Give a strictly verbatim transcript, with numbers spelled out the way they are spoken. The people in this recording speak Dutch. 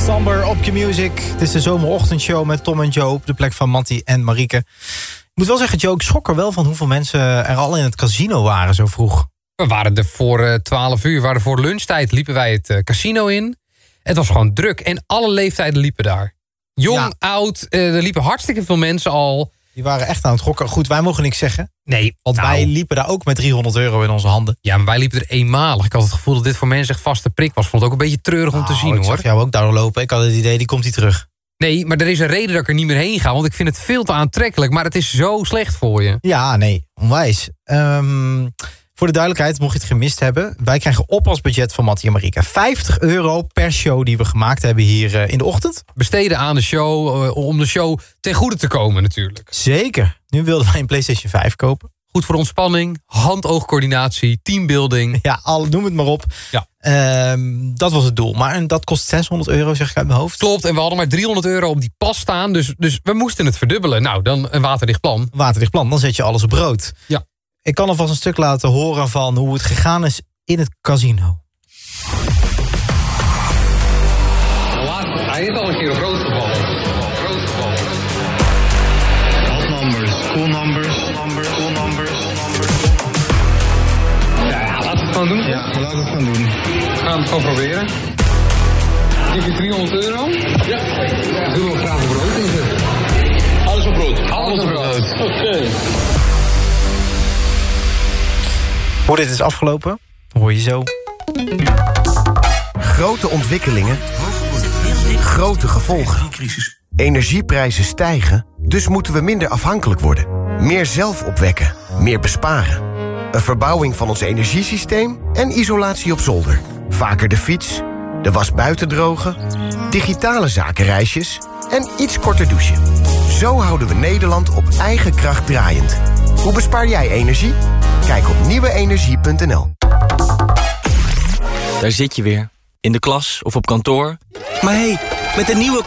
Somber op Q-Music. Het is de zomerochtendshow met Tom en Joe op de plek van Mattie en Marieke. Ik moet wel zeggen, Joe, ik schrok er wel van hoeveel mensen er al in het casino waren zo vroeg. We waren er voor uh, twaalf uur, we waren er voor lunchtijd, liepen wij het uh, casino in. Het was gewoon druk en alle leeftijden liepen daar. Jong, ja. oud, uh, er liepen hartstikke veel mensen al. Die waren echt aan het gokken. Goed, wij mogen niks zeggen. Nee. Want nou, wij liepen daar ook met driehonderd euro in onze handen. Ja, maar wij liepen er eenmalig. Ik had het gevoel dat dit voor mensen echt vaste prik was. Vond het ook een beetje treurig nou, om te zien, ik hoor. Ik zag jou ook daar lopen. Ik had het idee, die komt hier terug. Nee, maar er is een reden dat ik er niet meer heen ga. Want ik vind het veel te aantrekkelijk. Maar het is zo slecht voor je. Ja, nee, onwijs. Um, voor de duidelijkheid, mocht je het gemist hebben. Wij krijgen op als budget van Mattie en Marieke vijftig euro per show die we gemaakt hebben hier uh, in de ochtend. Besteden aan de show, uh, om de show ten goede te komen natuurlijk. Zeker. Nu wilden wij een PlayStation vijf kopen. Goed voor ontspanning, hand-oogcoördinatie, teambuilding. Ja, al, noem het maar op. Ja. Um, dat was het doel. Maar dat kost zeshonderd euro, zeg ik uit mijn hoofd. Klopt, en we hadden maar driehonderd euro op die pas staan. Dus, dus we moesten het verdubbelen. Nou, dan een waterdicht plan. Waterdicht plan, dan zet je alles op brood. Ja. Ik kan alvast een stuk laten horen van hoe het gegaan is in het casino. Hij is al een keer op rood gevallen. Rood gevallen. Odd numbers, cool numbers, numbers, cool numbers. Ja, ja, laten we het gewoon doen. Ja, laten we het gewoon doen. We gaan het gewoon proberen. Geef je driehonderd euro? Ja. Doen we graag op brood inzetten. Alles op brood. Alles op brood. Oké. Okay. Hoe dit is afgelopen, hoor je zo. Grote ontwikkelingen, grote gevolgen. Energieprijzen stijgen, dus moeten we minder afhankelijk worden. Meer zelf opwekken, meer besparen. Een verbouwing van ons energiesysteem en isolatie op zolder. Vaker de fiets, de was buiten drogen, digitale zakenreisjes en iets korter douchen. Zo houden we Nederland op eigen kracht draaiend. Hoe bespaar jij energie? Kijk op nieuwe energie punt n l. Daar zit je weer. In de klas of op kantoor. Maar hé, hey, met een nieuwe